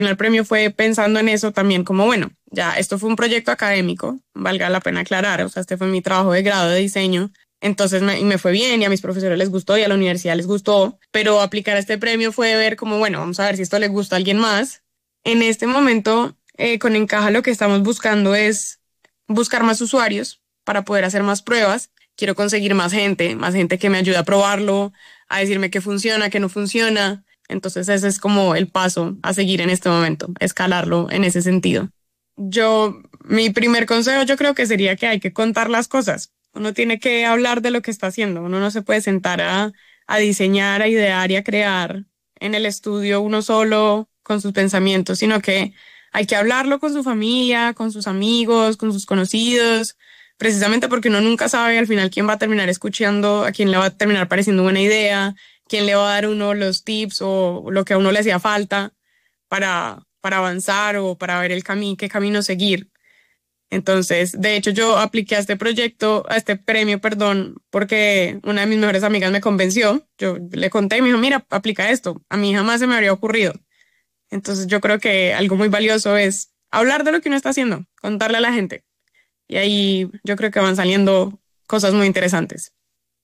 El premio fue pensando en eso también como, bueno, ya esto fue un proyecto académico, valga la pena aclarar, o sea, este fue mi trabajo de grado de diseño, entonces me fue bien y a mis profesores les gustó y a la universidad les gustó, pero aplicar este premio fue ver como, bueno, vamos a ver si esto le gusta a alguien más. En este momento, con Encaja lo que estamos buscando es buscar más usuarios para poder hacer más pruebas. Quiero conseguir más gente que me ayude a probarlo, a decirme qué funciona, qué no funciona. Entonces ese es como el paso a seguir en este momento, escalarlo en ese sentido. Mi primer consejo yo creo que sería que hay que contar las cosas. Uno tiene que hablar de lo que está haciendo. Uno no se puede sentar a diseñar, a idear y a crear en el estudio uno solo con sus pensamientos, sino que hay que hablarlo con su familia, con sus amigos, con sus conocidos, precisamente porque uno nunca sabe al final quién va a terminar escuchando, a quién le va a terminar pareciendo buena idea, quién le va a dar uno los tips o lo que a uno le hacía falta para avanzar o para ver qué camino seguir. Entonces, de hecho, yo apliqué a este premio, perdón, porque una de mis mejores amigas me convenció. Yo le conté y me dijo, mira, aplica esto. A mí jamás se me habría ocurrido. Entonces, yo creo que algo muy valioso es hablar de lo que uno está haciendo, contarle a la gente. Y ahí yo creo que van saliendo cosas muy interesantes.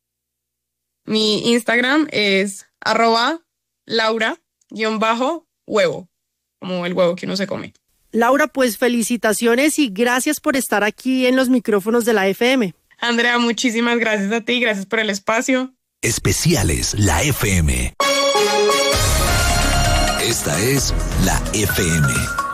Mi Instagram es @Laura_huevo, como el huevo que uno se come. Laura, pues felicitaciones y gracias por estar aquí en los micrófonos de la FM. Andrea, muchísimas gracias a ti, gracias por el espacio. Especiales La FM. Esta es La FM.